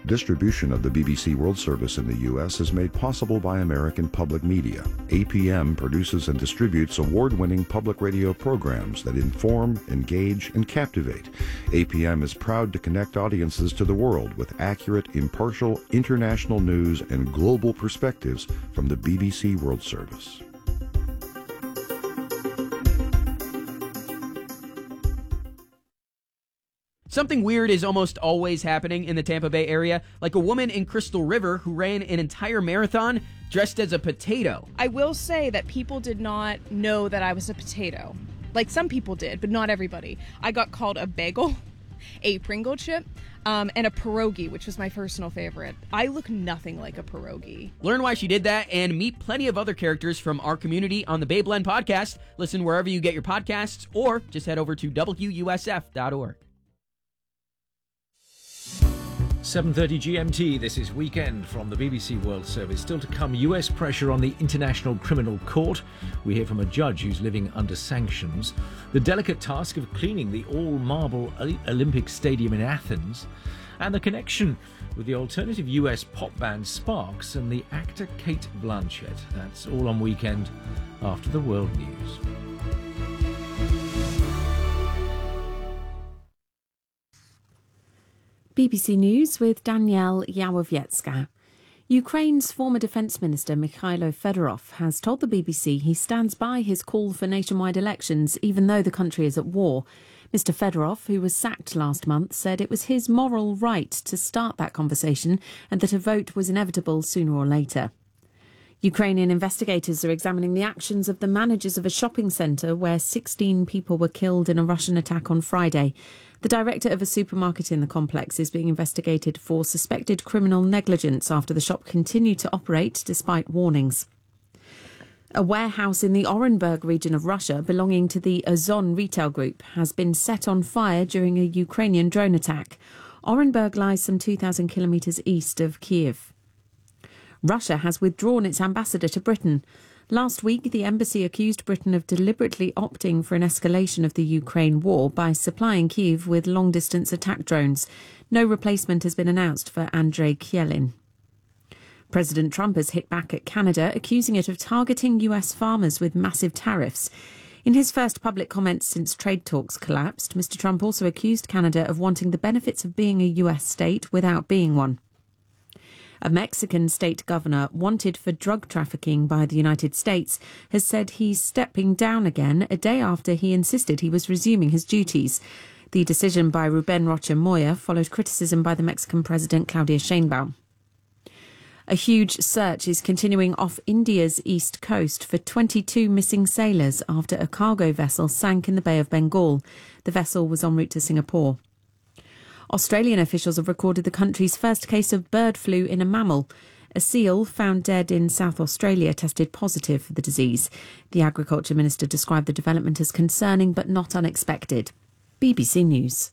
Distribution of the BBC World Service in the U.S. is made possible by American Public Media. APM produces and distributes award-winning public radio programs that inform, engage, and captivate. APM is proud to connect audiences to the world with accurate, impartial, international news and global perspectives from the BBC World Service. Something weird is almost always happening in the Tampa Bay area, like a woman in Crystal River who ran an entire marathon dressed as a potato. I will say that people did not know that I was a potato. Like, some people did, but not everybody. I got called a bagel, a Pringle chip, and a pierogi, which was my personal favorite. I look nothing like a pierogi. Learn why she did that and meet plenty of other characters from our community on the Bay Blend podcast. Listen wherever you get your podcasts, or just head over to WUSF.org. 7:30 GMT, this is Weekend from the BBC World Service. Still to come, US pressure on the International Criminal Court. We hear from a judge who's living under sanctions. The delicate task of cleaning the all-marble Olympic Stadium in Athens. And the connection with the alternative US pop band Sparks and the actor Cate Blanchett. That's all on Weekend after the world news. BBC News with Danielle Yawowiecka. Ukraine's former Defence Minister Mikhailo Fedorov has told the BBC he stands by his call for nationwide elections even though the country is at war. Mr Fedorov, who was sacked last month, said it was his moral right to start that conversation and that a vote was inevitable sooner or later. Ukrainian investigators are examining the actions of the managers of a shopping centre where 16 people were killed in a Russian attack on Friday. The director of a supermarket in the complex is being investigated for suspected criminal negligence after the shop continued to operate despite warnings. A warehouse in the Orenburg region of Russia belonging to the Ozon retail group has been set on fire during a Ukrainian drone attack. Orenburg lies some 2,000 kilometres east of Kiev. Russia has withdrawn its ambassador to Britain. Last week, the embassy accused Britain of deliberately opting for an escalation of the Ukraine war by supplying Kyiv with long-distance attack drones. No replacement has been announced for Andrei Kyelin. President Trump has hit back at Canada, accusing it of targeting US farmers with massive tariffs. In his first public comments since trade talks collapsed, Mr Trump also accused Canada of wanting the benefits of being a US state without being one. A Mexican state governor wanted for drug trafficking by the United States has said he's stepping down again a day after he insisted he was resuming his duties. The decision by Ruben Rocha Moya followed criticism by the Mexican president Claudia Sheinbaum. A huge search is continuing off India's east coast for 22 missing sailors after a cargo vessel sank in the Bay of Bengal. The vessel was en route to Singapore. Australian officials have recorded the country's first case of bird flu in a mammal. A seal found dead in South Australia tested positive for the disease. The Agriculture Minister described the development as concerning but not unexpected. BBC News.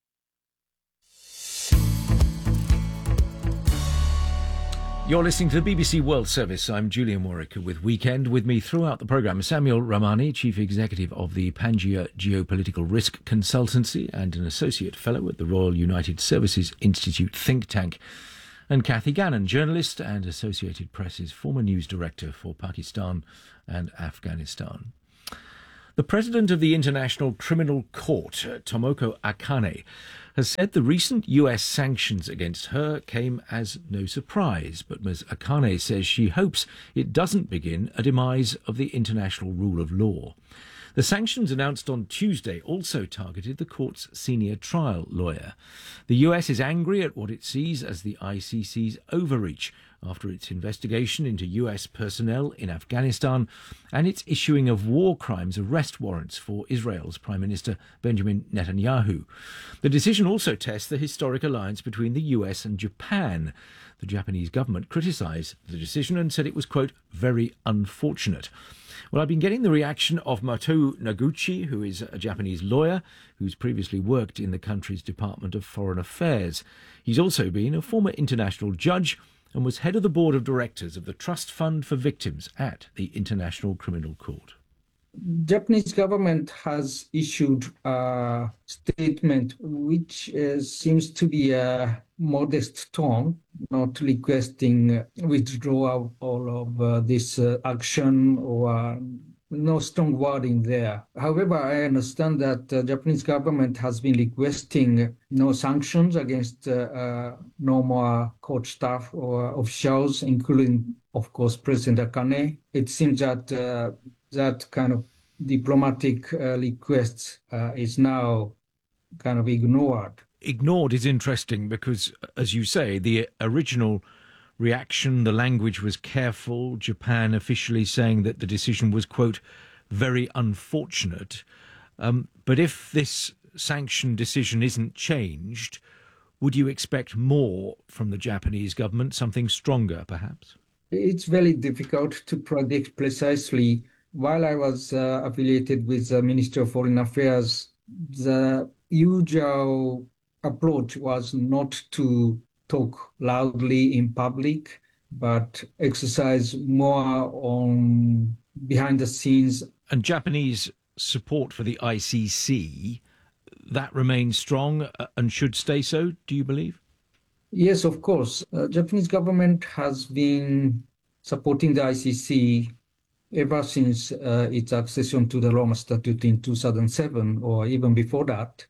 You're listening to the BBC World Service. I'm Julian Warwick with Weekend. With me throughout the programme, Samuel Ramani, Chief Executive of the Pangaea Geopolitical Risk Consultancy and an Associate Fellow at the Royal United Services Institute think tank, and Cathy Gannon, journalist and Associated Press's former news director for Pakistan and Afghanistan. The President of the International Criminal Court, Tomoko Akane, has said the recent US sanctions against her came as no surprise, but Ms. Akane says she hopes it doesn't begin a demise of the international rule of law. The sanctions announced on Tuesday also targeted the court's senior trial lawyer. The US is angry at what it sees as the ICC's overreach after its investigation into US personnel in Afghanistan and its issuing of war crimes arrest warrants for Israel's Prime Minister Benjamin Netanyahu. The decision also tests the historic alliance between the US and Japan. The Japanese government criticised the decision and said it was, quote, very unfortunate. Well, I've been getting the reaction of Matou Noguchi, who is a Japanese lawyer who's previously worked in the country's Department of Foreign Affairs. He's also been a former international judge and was head of the board of directors of the Trust Fund for Victims at the International Criminal Court. Japanese government has issued a statement which seems to be a modest tone, not requesting withdrawal of this action or no strong wording there. However, I understand that the Japanese government has been requesting no sanctions against no more court staff or officials, including, of course, President Akane. It seems that that kind of diplomatic request is now kind of ignored. Ignored is interesting because, as you say, the original reaction, the language was careful, Japan officially saying that the decision was, quote, very unfortunate. But if this sanction decision isn't changed, would you expect more from the Japanese government, something stronger, perhaps? It's very difficult to predict precisely. While I was affiliated with the Ministry of Foreign Affairs, the usual approach was not to talk loudly in public, but exercise more on behind the scenes. And Japanese support for the ICC, that remains strong and should stay so, do you believe? Yes, of course. Japanese government has been supporting the ICC ever since its accession to the Roma Statute in 2007, or even before that.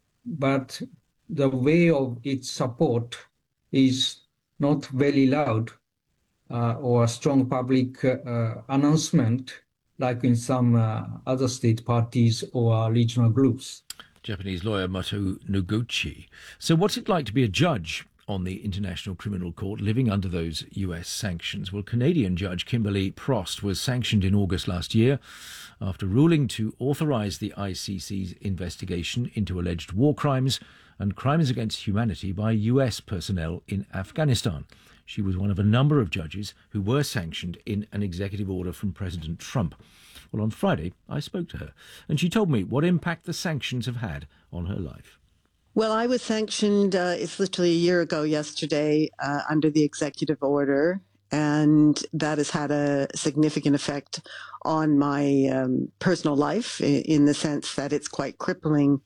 But the way of its support is not very loud or a strong public announcement like in some other state parties or regional groups. Japanese lawyer Moto Noguchi. So what's it like to be a judge on the International Criminal Court living under those US sanctions? Well, Canadian judge Kimberly Prost was sanctioned in August last year after ruling to authorise the ICC's investigation into alleged war crimes and crimes against humanity by US personnel in Afghanistan. She was one of a number of judges who were sanctioned in an executive order from President Trump. Well, on Friday, I spoke to her, and she told me what impact the sanctions have had on her life. Well, I was sanctioned, it's literally a year ago yesterday, under the executive order, and that has had a significant effect on my personal life in the sense that it's quite crippling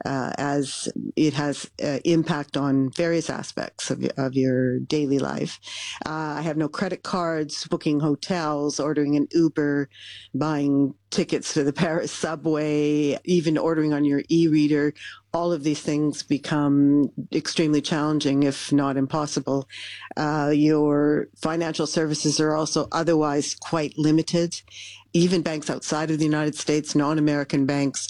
as it has impact on various aspects of your daily life. I have no credit cards, booking hotels, ordering an Uber, buying tickets to the Paris subway, even ordering on your e-reader. All of these things become extremely challenging, if not impossible. Your financial services are also otherwise quite limited. Even banks outside of the United States, non-American banks,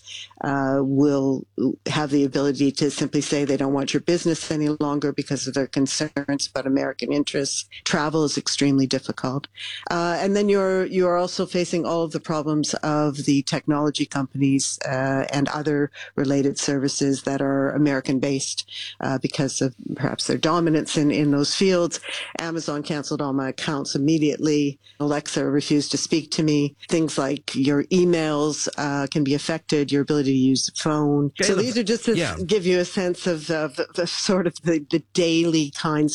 will have the ability to simply say they don't want your business any longer because of their concerns about American interests. Travel is extremely difficult. And then you're also facing all of the problems of the technology companies and other related services that are American-based because of perhaps their dominance in those fields. Amazon canceled all my accounts immediately. Alexa refused to speak to me. Things like your emails can be affected, your ability to use the phone. So these are just to give you a sense of the sort of the daily kinds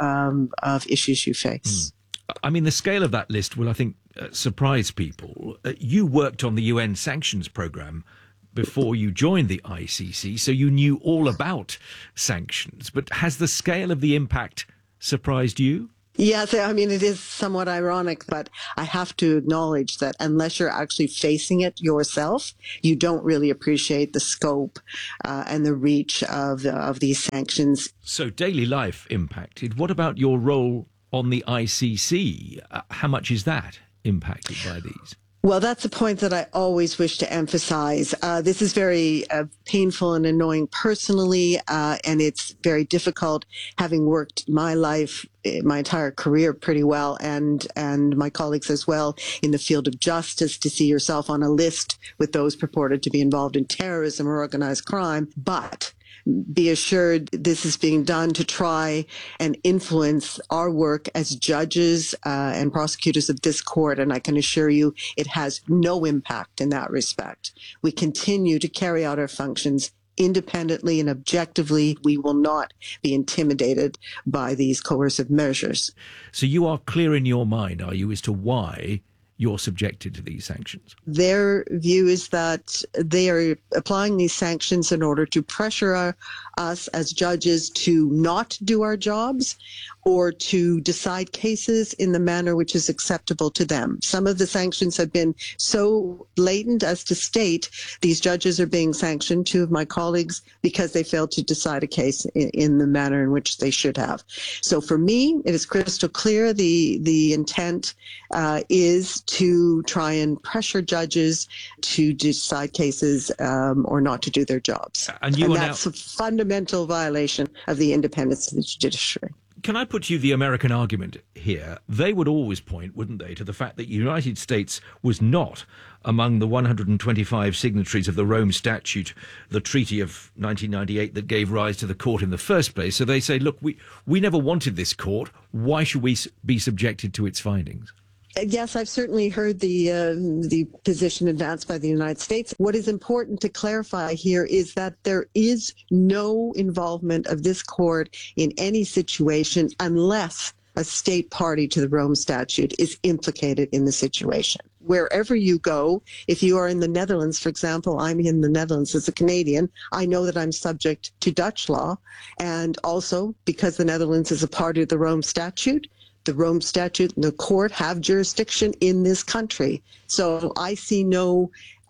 of issues you face. I mean, the scale of that list will, I think, surprise people. You worked on the UN sanctions program before you joined the ICC, so you knew all about sanctions. But has the scale of the impact surprised you? Yes, I mean, it is somewhat ironic, but I have to acknowledge that unless you're actually facing it yourself, you don't really appreciate the scope and the reach of these sanctions. So daily life impacted. What about your role on the ICC? How much is that impacted by these? Well, that's a point that I always wish to emphasize. This is very painful and annoying personally, and it's very difficult, having worked my life, my entire career pretty well, and my colleagues as well in the field of justice, to see yourself on a list with those purported to be involved in terrorism or organized crime. But be assured this is being done to try and influence our work as judges and prosecutors of this court. And I can assure you it has no impact in that respect. We continue to carry out our functions independently and objectively. We will not be intimidated by these coercive measures. So you are clear in your mind, are you, as to why you're subjected to these sanctions? Their view is that they are applying these sanctions in order to pressure us as judges to not do our jobs or to decide cases in the manner which is acceptable to them. Some of the sanctions have been so blatant as to state these judges are being sanctioned, two of my colleagues, because they failed to decide a case in the manner in which they should have. So for me, it is crystal clear the intent is to try and pressure judges to decide cases or not to do their jobs. And that's a fundamental violation of the independence of the judiciary. Can I put to you the American argument here? They would always point, wouldn't they, to the fact that the United States was not among the 125 signatories of the Rome Statute, the treaty of 1998 that gave rise to the court in the first place. So they say, look, we never wanted this court. Why should we be subjected to its findings? Yes, I've certainly heard the position advanced by the United States. What is important to clarify here is that there is no involvement of this court in any situation unless a state party to the Rome Statute is implicated in the situation. Wherever you go, if you are in the Netherlands, for example, I'm in the Netherlands as a Canadian, I know that I'm subject to Dutch law. And also, because the Netherlands is a party of the Rome Statute, the Rome Statute and the court have jurisdiction in this country. So I see no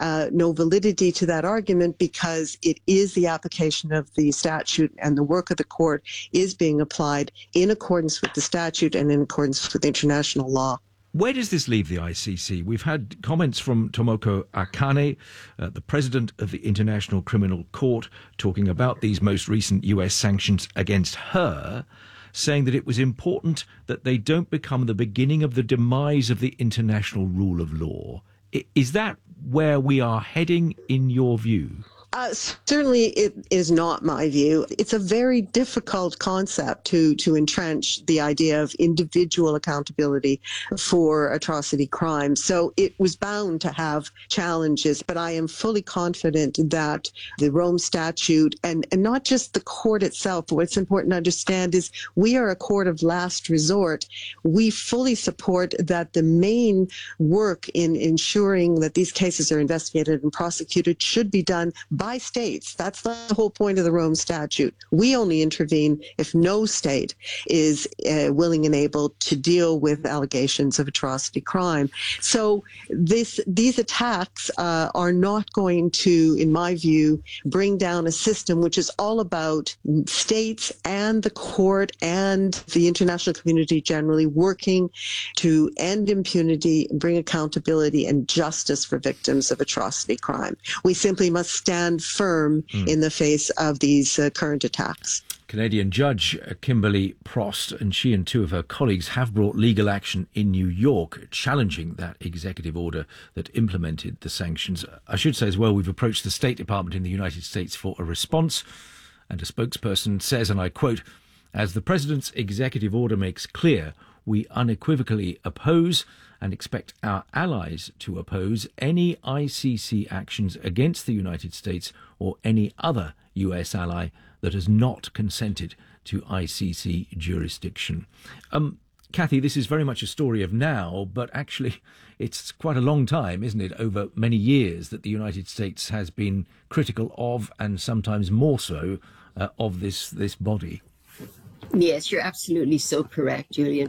validity to that argument because it is the application of the statute and the work of the court is being applied in accordance with the statute and in accordance with international law. Where does this leave the ICC? We've had comments from Tomoko Akane, the president of the International Criminal Court, talking about these most recent US sanctions against her, saying that it was important that they don't become the beginning of the demise of the international rule of law. Is that where we are heading in your view? Certainly it is not my view. It's a very difficult concept to entrench the idea of individual accountability for atrocity crimes. So it was bound to have challenges, but I am fully confident that the Rome Statute and not just the court itself, but what's important to understand is we are a court of last resort. We fully support that the main work in ensuring that these cases are investigated and prosecuted should be done by states. That's the whole point of the Rome Statute. We only intervene if no state is willing and able to deal with allegations of atrocity crime. So these attacks are not going to, in my view, bring down a system which is all about states and the court and the international community generally working to end impunity, bring accountability and justice for victims of atrocity crime. We simply must stand firm in the face of these current attacks. Canadian Judge Kimberly Prost and she and two of her colleagues have brought legal action in New York challenging that executive order that implemented the sanctions. I should say as well, we've approached the State Department in the United States for a response, and a spokesperson says, and I quote, "As the President's executive order makes clear, we unequivocally oppose and expect our allies to oppose any ICC actions against the United States or any other US ally that has not consented to ICC jurisdiction." Kathy, this is very much a story of now, but actually it's quite a long time, isn't it, over many years that the United States has been critical of, and sometimes more so, of this body. Yes, you're absolutely so correct, Julian.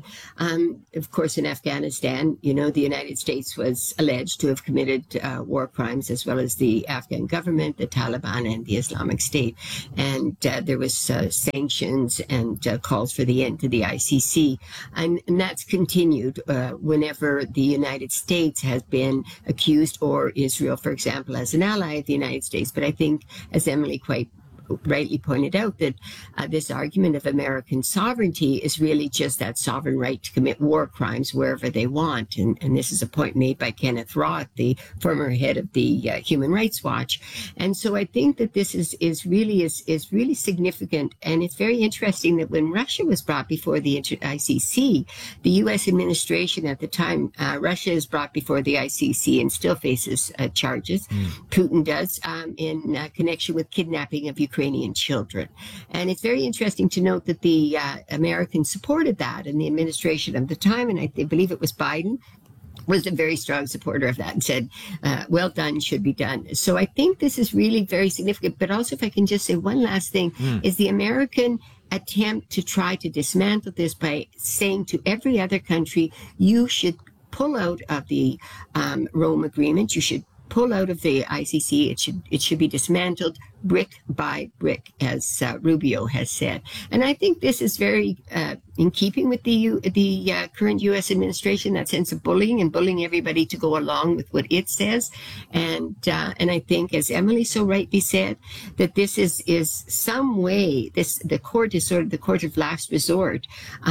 Of course, in Afghanistan, the United States was alleged to have committed war crimes, as well as the Afghan government, the Taliban, and the Islamic State. And there was sanctions and calls for the end to the ICC. And that's continued whenever the United States has been accused, or Israel, for example, as an ally of the United States. But I think, as Emily quite rightly pointed out, that this argument of American sovereignty is really just that sovereign right to commit war crimes wherever they want. And this is a point made by Kenneth Roth, the former head of the Human Rights Watch. And so I think that this is really significant. And it's very interesting that when Russia was brought before the ICC, the U.S. administration at the time, Russia is brought before the ICC and still faces charges. Putin does in connection with kidnapping of Ukrainian children. And it's very interesting to note that the Americans supported that, and the administration of the time, and I believe it was Biden, was a very strong supporter of that and said, well done, should be done. So I think this is really very significant. But also, if I can just say one last thing, is the American attempt to try to dismantle this by saying to every other country, you should pull out of the Rome Agreement, you should pull out of the ICC, it should be dismantled brick by brick, as Rubio has said. And I think this is very in keeping with the current U.S. administration, that sense of bullying and bullying everybody to go along with what it says. And I think, as Emily so rightly said, that this is some way, the court is sort of the court of last resort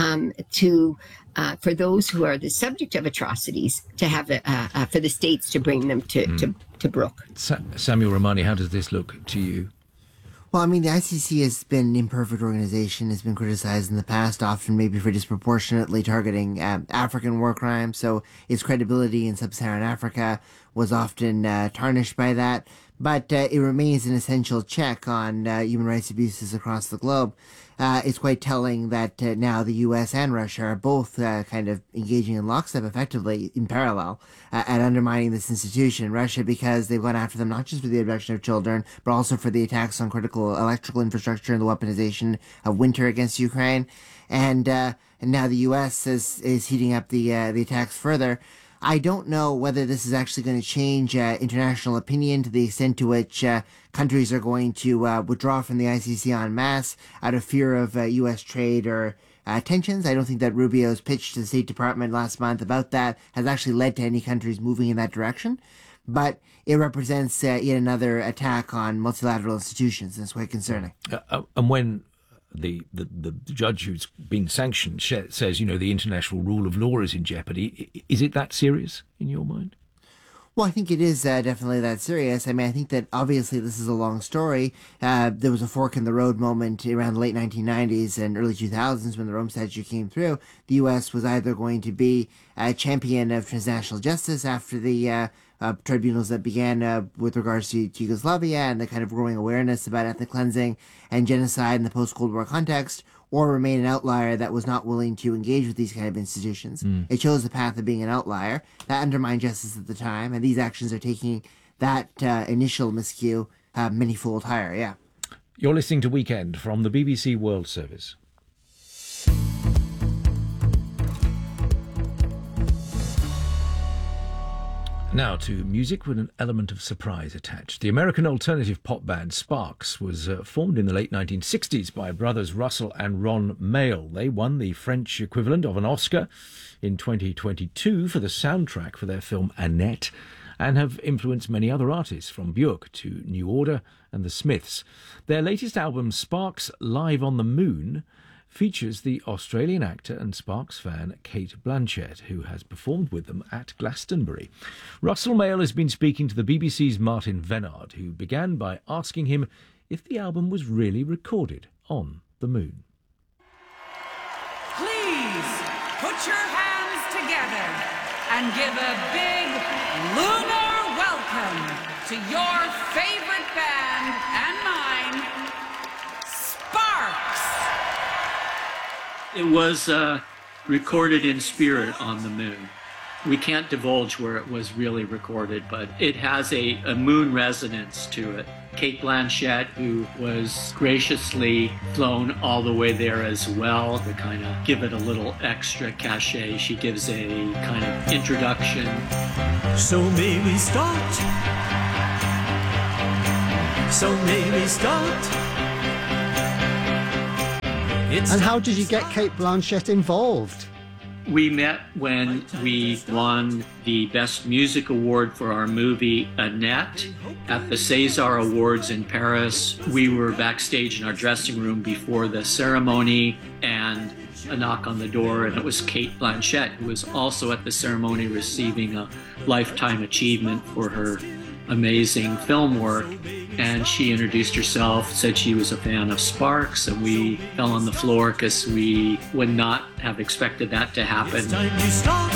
for those who are the subject of atrocities to have for the states to bring them to Brooke. Samuel Ramani, how does this look to you? Well, I mean, the ICC has been an imperfect organization, has been criticized in the past, often maybe for disproportionately targeting African war crimes. So its credibility in sub-Saharan Africa was often tarnished by that. But it remains an essential check on human rights abuses across the globe. It's quite telling that now the U.S. and Russia are both kind of engaging in lockstep effectively in parallel at undermining this institution. Russia, because they've gone after them not just for the abduction of children, but also for the attacks on critical electrical infrastructure and the weaponization of winter against Ukraine. And now the U.S. is heating up the attacks further. I don't know whether this is actually going to change international opinion to the extent to which countries are going to withdraw from the ICC en masse out of fear of U.S. trade or tensions. I don't think that Rubio's pitch to the State Department last month about that has actually led to any countries moving in that direction. But it represents yet another attack on multilateral institutions, and it's quite concerning. And when the judge who's been sanctioned says, the international rule of law is in jeopardy, is it that serious in your mind? Well, I think it is definitely that serious. I mean, I think that obviously this is a long story. There was a fork in the road moment around the late 1990s and early 2000s when the Rome Statute came through. The U.S. was either going to be a champion of transnational justice after the tribunals that began with regards to Yugoslavia and the kind of growing awareness about ethnic cleansing and genocide in the post-Cold War context, or remain an outlier that was not willing to engage with these kind of institutions. It chose the path of being an outlier. That undermined justice at the time, and these actions are taking that initial miscue many-fold higher, yeah. You're listening to Weekend from the BBC World Service. Now to music with an element of surprise attached. The American alternative pop band Sparks was formed in the late 1960s by brothers Russell and Ron Mael. They won the French equivalent of an Oscar in 2022 for the soundtrack for their film Annette, and have influenced many other artists, from Björk to New Order and the Smiths. Their latest album, Sparks Live on the Moon, features the Australian actor and Sparks fan Cate Blanchett, who has performed with them at Glastonbury. Russell Mael has been speaking to the BBC's Martin Vennard, who began by asking him if the album was really recorded on the moon. Please put your hands together and give a big lunar welcome to your favorite band and mine, Sparks. It was recorded in spirit on the moon. We can't divulge where it was really recorded, but it has a moon resonance to it. Cate Blanchett, who was graciously flown all the way there as well to kind of give it a little extra cachet. She gives a kind of introduction. So may we start? So may we start? And how did you get Cate Blanchett involved? We met when we won the Best Music Award for our movie Annette at the César Awards in Paris. We were backstage in our dressing room before the ceremony, and a knock on the door, and it was Cate Blanchett, who was also at the ceremony receiving a Lifetime Achievement for her amazing film work. And she introduced herself, said she was a fan of Sparks, and we fell on the floor because we would not have expected that to happen. It's time you start.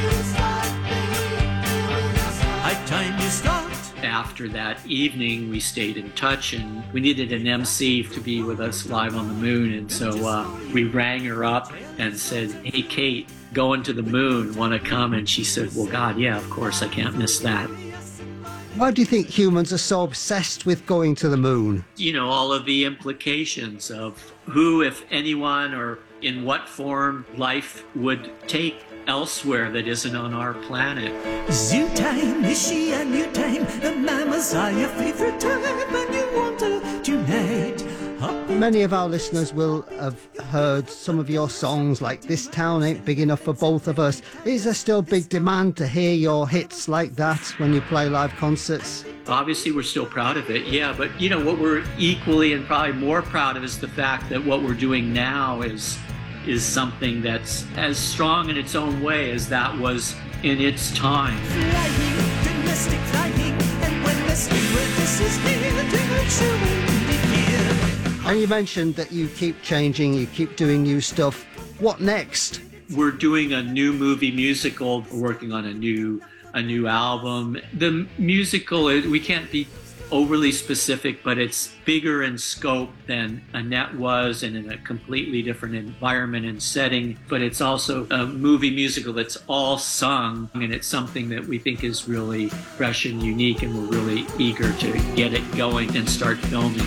Time you start. After that evening, we stayed in touch, and we needed an MC to be with us live on the moon. And so we rang her up and said, "Hey, Cate, going to the moon, want to come? And she said, well, God, yeah, of course, I can't miss that. Why do you think humans are so obsessed with going to the moon? You know, all of the implications of who, if anyone, or in what form life would take elsewhere that isn't on our planet. Zoo time, is she a new time? The mammals are your favorite time, and you want to tonight. Many of our listeners will have heard some of your songs like This Town Ain't Big Enough for Both of Us. Is there still big demand to hear your hits like that when you play live concerts? Obviously, we're still proud of it, yeah, but you know, what we're equally and probably more proud of is the fact that what we're doing now is something that's as strong in its own way as that was in its time. Flying, domestic flying, and when the stewardess is near, don't show here. And you mentioned that you keep changing, you keep doing new stuff. What next? We're doing a new movie musical. We're working on a new album. The musical, we can't be overly specific, but it's bigger in scope than Annette was, and in a completely different environment and setting. But it's also a movie musical that's all sung, and it's something that we think is really fresh and unique, and we're really eager to get it going and start filming.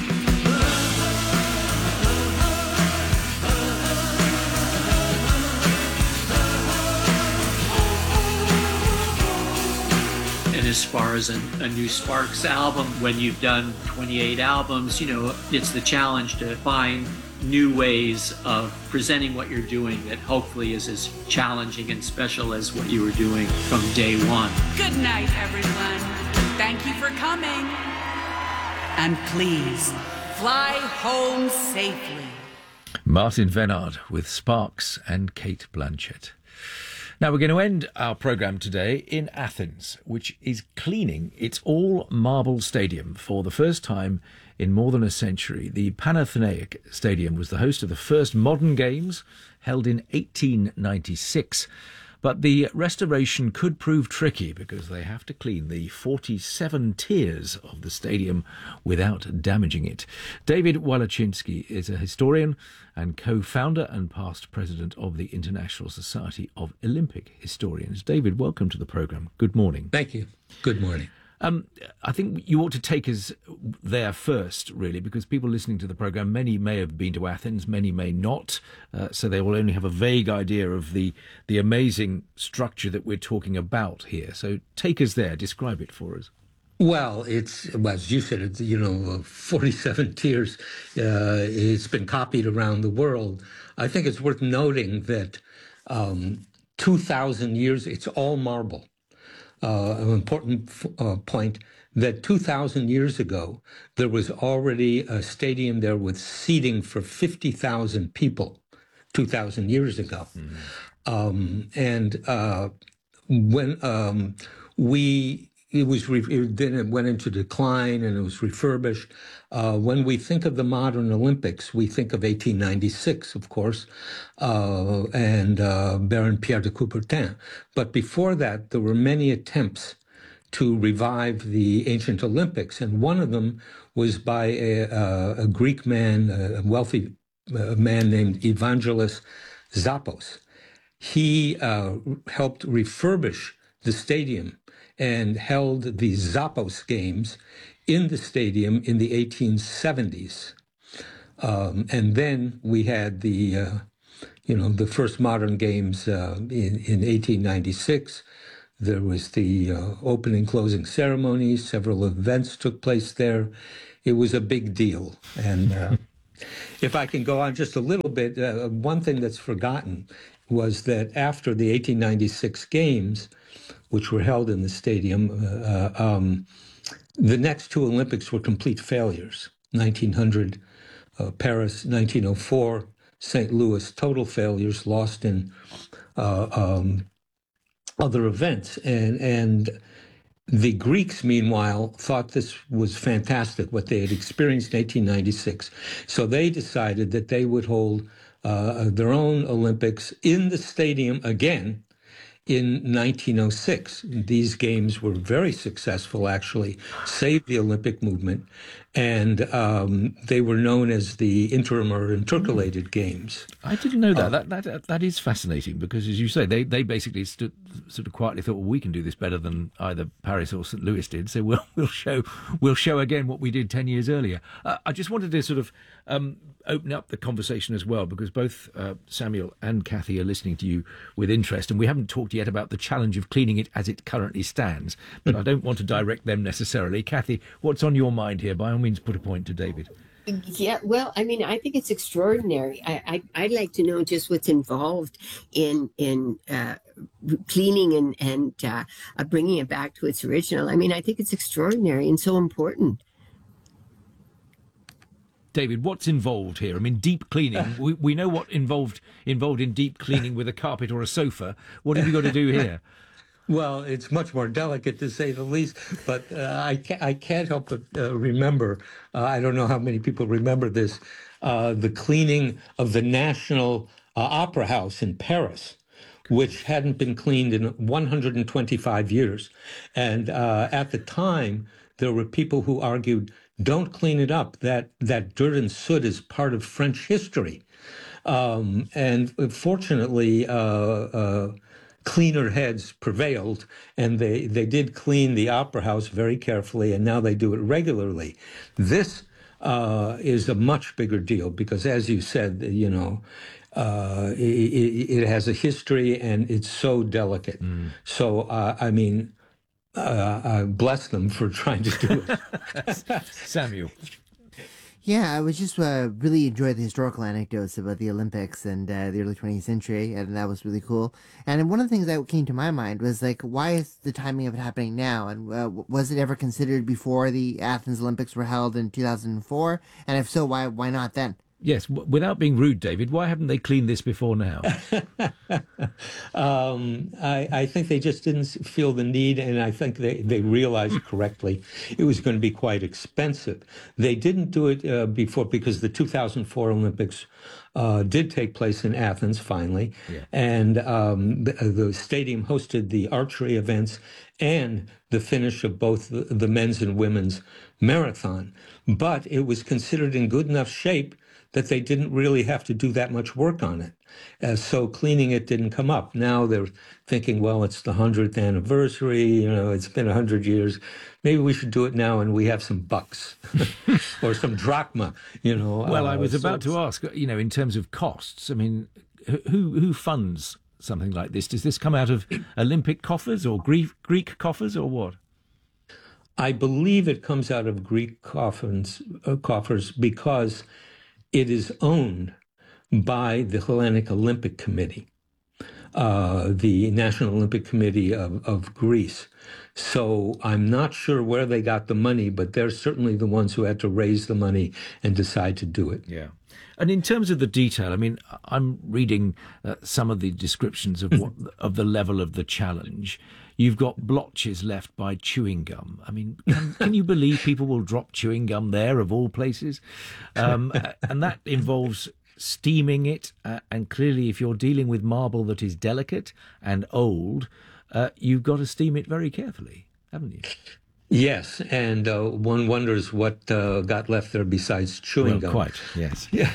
As far as a new Sparks album, when you've done 28 albums, you know, it's the challenge to find new ways of presenting what you're doing that hopefully is as challenging and special as what you were doing from day one. Good night, everyone. Thank you for coming. And please, fly home safely. Martin Vennard with Sparks and Cate Blanchett. Now, we're going to end our programme today in Athens, which is cleaning its all-marble stadium for the first time in more than a century. The Panathinaik Stadium was the host of the first modern games, held in 1896. But the restoration could prove tricky because they have to clean the 47 tiers of the stadium without damaging it. David Walachinsky is a historian and co-founder and past president of the International Society of Olympic Historians. David, welcome to the programme. Good morning. Thank you. Good morning. I think you ought to take us there first, really, because people listening to the programme, many may have been to Athens, many may not, so they will only have a vague idea of the amazing structure that we're talking about here. So take us there, describe it for us. Well, as you said, it's 47 tiers. It's been copied around the world. I think it's worth noting that 2,000 years, it's all marble. An important point that 2,000 years ago, there was already a stadium there with seating for 50,000 people 2,000 years ago. Mm-hmm. When then it went into decline and it was refurbished. When we think of the modern Olympics, we think of 1896, of course, and Baron Pierre de Coubertin. But before that, there were many attempts to revive the ancient Olympics, and one of them was by a Greek man, a wealthy man named Evangelos Zappos. He helped refurbish the stadium and held the Zappos Games in the stadium in the 1870s. And then we had the first modern games in 1896. There was the opening, closing ceremonies. Several events took place there. It was a big deal. And if I can go on just a little bit, one thing that's forgotten was that after the 1896 games, which were held in the stadium, the next two Olympics were complete failures. 1900, Paris, 1904, St. Louis, total failures, lost in other events. And the Greeks, meanwhile, thought this was fantastic, what they had experienced in 1896. So they decided that they would hold their own Olympics in the stadium again in 1906. These games were very successful, actually, saved the Olympic movement, and they were known as the interim or intercalated games. I didn't know that. That is fascinating because, as you say, they basically sort of quietly thought, well, we can do this better than either Paris or St. Louis did, so we'll show again what we did 10 years earlier. I just wanted to sort of open up the conversation as well, because both Samuel and Kathy are listening to you with interest, and we haven't talked yet about the challenge of cleaning it as it currently stands, but I don't want to direct them necessarily. Kathy, what's on your mind here? By all means, put a point to David. Yeah, well, I mean, I think it's extraordinary. I'd like to know just what's involved in cleaning and bringing it back to its original. I mean, I think it's extraordinary and so important. David, what's involved here? I mean, deep cleaning. We know what involved in deep cleaning with a carpet or a sofa. What have you got to do here? Well, it's much more delicate, to say the least, but I can't help but remember, I don't know how many people remember this, the cleaning of the National Opera House in Paris, which hadn't been cleaned in 125 years. And at the time, there were people who argued, don't clean it up. That dirt and soot is part of French history. And fortunately, cleaner heads prevailed, and they did clean the Opera House very carefully, and now they do it regularly. This is a much bigger deal because, as you said, you know, it has a history and it's so delicate. So, I mean, I bless them for trying to do it. Samuel. Yeah, I was just really enjoyed the historical anecdotes about the Olympics and the early 20th century, and that was really cool. And one of the things that came to my mind was, like, why is the timing of it happening now? And was it ever considered before the Athens Olympics were held in 2004? And if so, why not then? Yes, without being rude, David, why haven't they cleaned this before now? I think they just didn't feel the need, and I think they realized correctly it was going to be quite expensive. They didn't do it before because the 2004 Olympics did take place in Athens, finally, and the stadium hosted the archery events and the finish of both the men's and women's marathon. But it was considered in good enough shape that they didn't really have to do that much work on it. So cleaning it didn't come up. Now they're thinking, well, it's the 100th anniversary, you know, it's been 100 years. Maybe we should do it now and we have some bucks or some drachma, you know. Well, I was about to ask, you know, in terms of costs, I mean, who funds something like this? Does this come out of Olympic coffers or Greek coffers or what? I believe it comes out of Greek coffers because it is owned by the Hellenic Olympic Committee, the National Olympic Committee of Greece. So I'm not sure where they got the money, but they're certainly the ones who had to raise the money and decide to do it. Yeah. And in terms of the detail, I mean, I'm reading some of the descriptions of of the level of the challenge. You've got blotches left by chewing gum. I mean, can you believe people will drop chewing gum there, of all places? And that involves steaming it. And clearly, if you're dealing with marble that is delicate and old, you've got to steam it very carefully, haven't you? Yes, and one wonders what got left there besides chewing gum. Quite, yes. Yeah.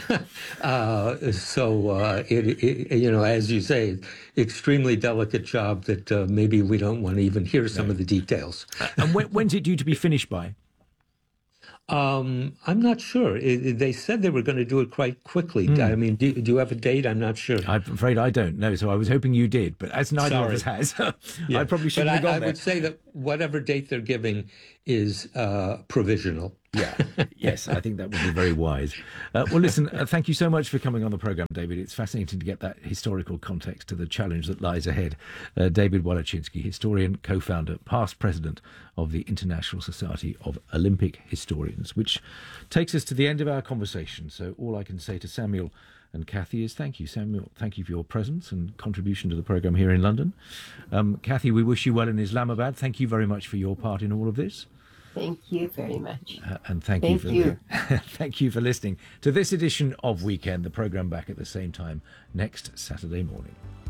So you know, as you say, extremely delicate job that maybe we don't want to even hear some of the details. And when's it due to be finished by? I'm not sure. They said they were going to do it quite quickly. I mean, do you have a date? I'm not sure. I'm afraid I don't know, so I was hoping you did, but as neither of us has, I probably shouldn't have gone there. I would say that whatever date they're giving is provisional. Yeah, yes, I think that would be very wise. Well, listen, thank you so much for coming on the programme, David. It's fascinating to get that historical context to the challenge that lies ahead. David Walachinsky, historian, co-founder, past president of the International Society of Olympic Historians, which takes us to the end of our conversation. So all I can say to Samuel and Kathy is thank you. Samuel, thank you for your presence and contribution to the programme here in London. Kathy, we wish you well in Islamabad. Thank you very much for your part in all of this. Thank you very much. And thank you for listening to this edition of Weekend, the programme back at the same time next Saturday morning.